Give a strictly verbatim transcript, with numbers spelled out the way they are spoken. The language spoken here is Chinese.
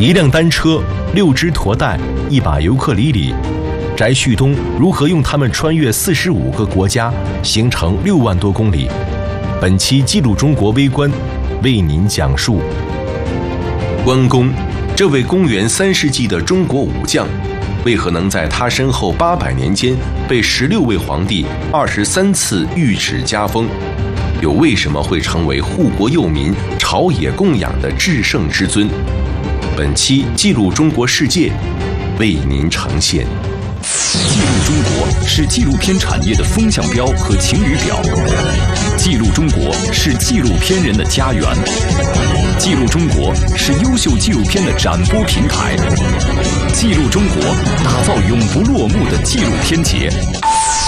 一辆单车、六只驮带、一把尤克里里，翟旭东如何用它们穿越四十五个国家，行程六万多公里？本期记录中国微观为您讲述。关公，这位公元三世纪的中国武将，为何能在他身后八百年间被十六位皇帝二十三次御旨加封？又为什么会成为护国佑民、朝野供养的至圣之尊？本期记录中国世界为您呈现。 记录中国是纪录片产业的风向标和晴雨表，记录中国是纪录片人的家园，记录中国是优秀纪录片的展播平台，记录中国打造永不落幕的纪录片节。